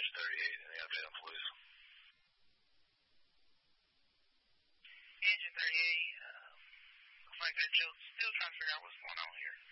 Bridge 38, any update on police? Engine 38, looks like they're still trying to figure out what's going on here.